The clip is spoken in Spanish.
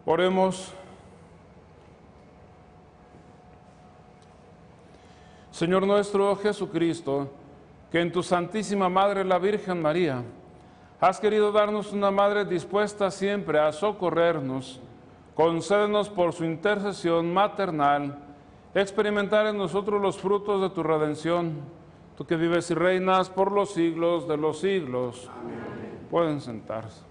Oremos. Señor nuestro Jesucristo, que en tu Santísima Madre, la Virgen María, has querido darnos una Madre dispuesta siempre a socorrernos, concédenos por su intercesión maternal experimentar en nosotros los frutos de tu redención, tú que vives y reinas por los siglos de los siglos. Amén. Pueden sentarse.